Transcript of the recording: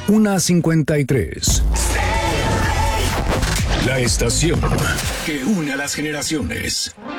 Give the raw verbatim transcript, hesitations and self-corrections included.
una cincuenta y tres. La estación que une a las generaciones.